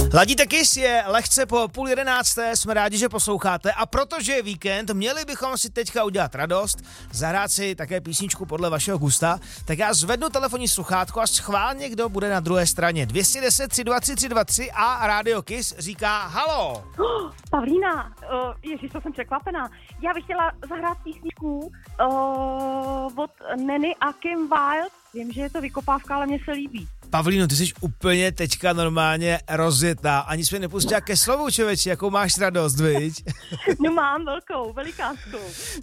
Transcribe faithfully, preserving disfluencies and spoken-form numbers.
Ladíte Kiss, je lehce po půl jedenácté, jsme rádi, že posloucháte a protože je víkend, měli bychom si teďka udělat radost, zahrát si také písničku podle vašeho gusta, tak já zvednu telefonní sluchátko a schválně, kdo bude na druhé straně. dvě stě deset, tři dva tři, tři dva tři a Radio Kiss říká halo. Oh, Pavlína, uh, ježiš, to jsem překvapená. Já bych chtěla zahrát písničku uh, od Nenny a Kim Wilde. Vím, že je to vykopávka, ale mně se líbí. Pavlíno, ty jsi úplně teďka normálně rozjetá. Ani jsi mě nepustila ke slovu, člověči, jakou máš radost, viď? No mám velkou, velikánskou.